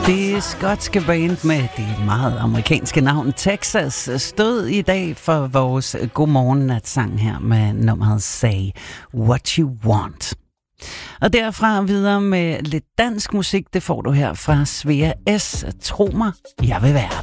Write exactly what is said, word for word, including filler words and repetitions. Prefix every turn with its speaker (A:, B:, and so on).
A: Det skotske band med det meget amerikanske navn Texas stod i dag for vores godmorgen-natsang her med nummeret Say What You Want. Og derfra videre med lidt dansk musik, det får du her fra Svea S. Tro mig, jeg vil være der.